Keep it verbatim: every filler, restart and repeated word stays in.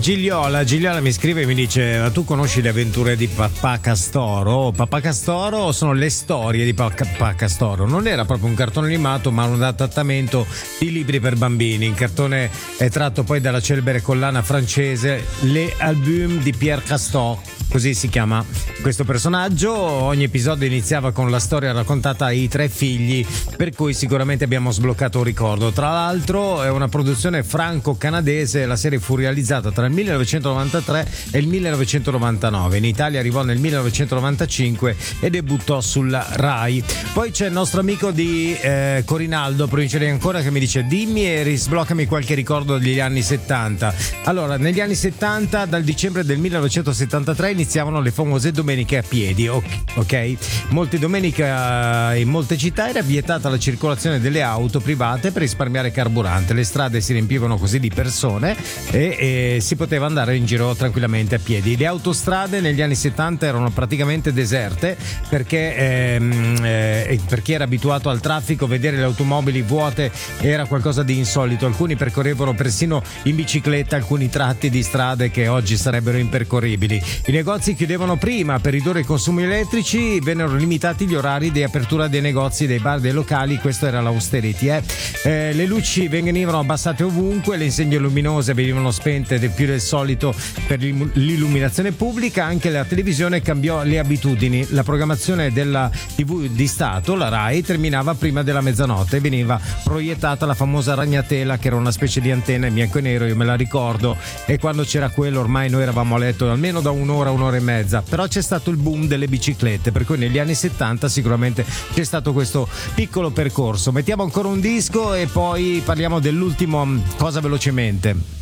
Gigliola, Gigliola mi scrive e mi dice: ma tu conosci le avventure di Papà Castoro? Papà Castoro sono le storie di Papà Castoro. Non era proprio un cartone animato, ma un adattamento di libri per bambini. Il cartone è tratto poi dalla celebre collana francese Les Albums di Pierre Castor. Così si chiama questo personaggio. Ogni episodio iniziava con la storia raccontata ai tre figli, per cui sicuramente abbiamo sbloccato un ricordo. Tra l'altro è una produzione franco-canadese, la serie fu realizzata tra il millenovecentonovantatré e il millenovecentonovantanove. In Italia arrivò nel millenovecentonovantacinque e debuttò sulla Rai. Poi c'è il nostro amico di eh, Corinaldo, provincia di Ancona, che mi dice: dimmi e risbloccami qualche ricordo degli anni settanta. Allora, negli anni settanta, dal dicembre del millenovecentosettantatré iniziavano le famose domeniche a piedi, ok? Molte domeniche in molte città era vietata la circolazione delle auto private per risparmiare carburante. Le strade si riempivano così di persone e, e si poteva andare in giro tranquillamente a piedi. Le autostrade negli anni settanta erano praticamente deserte perché ehm, eh, per chi era abituato al traffico, vedere le automobili vuote era qualcosa di insolito. Alcuni percorrevano persino in bicicletta alcuni tratti di strade che oggi sarebbero impercorribili. I negozi chiudevano prima. Per ridurre i consumi elettrici vennero limitati gli orari di apertura dei negozi, dei bar, dei locali. Questo era l'austerity. Eh. Eh, le luci venivano abbassate ovunque, le insegne luminose venivano spente del più del solito per l'illuminazione pubblica. Anche la televisione cambiò le abitudini. La programmazione della tivù di Stato, la Rai, terminava prima della mezzanotte e veniva proiettata la famosa ragnatela, che era una specie di antenna in bianco e nero, io me la ricordo, e quando c'era quello ormai noi eravamo a letto almeno da un'ora, un'ora e mezza. Però c'è stato il boom delle biciclette, per cui negli anni settanta sicuramente c'è stato questo piccolo percorso. Mettiamo ancora un disco e poi parliamo dell'ultimo cosa velocemente.